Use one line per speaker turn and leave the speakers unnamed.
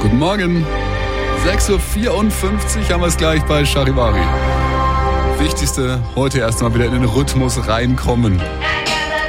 Guten Morgen. 6.54 Uhr haben wir es gleich bei Charivari. Wichtigste, heute erstmal wieder in den Rhythmus reinkommen.